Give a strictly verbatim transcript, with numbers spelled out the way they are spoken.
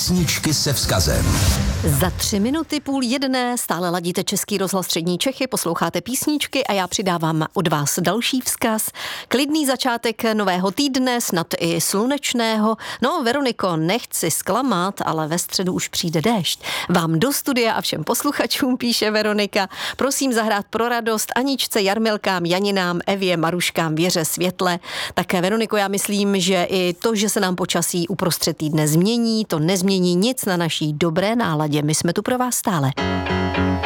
Písničky se vzkazem. Za tři minuty půl jedné stále ladíte Český rozhlas Střední Čechy, posloucháte písničky a já přidávám od vás další vzkaz. Klidný začátek nového týdne, snad i slunečného. No, Veroniko, nechci zklamat, ale ve středu už přijde déšť. Vám do studia a všem posluchačům píše Veronika. Prosím zahrát pro radost Aničce, Jarmilkám, Janinám, Evě, Maruškám, Věře, Světle. Také, Veroniko, já myslím, že i to, že se nám počasí uprostřed týdne změní, to nezmění nic na naší dobré náladě. My jsme tu pro vás stále.